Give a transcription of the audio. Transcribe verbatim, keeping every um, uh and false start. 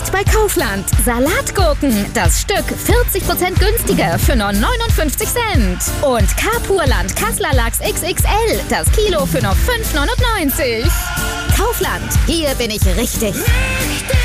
Jetzt bei Kaufland. Salatgurken. Das Stück vierzig Prozent günstiger für nur neunundfünfzig Cent. Und Carpurland Kassler Lachs X X L. Das Kilo für nur fünf neunundneunzig. Kaufland. Hier bin ich richtig. Richtig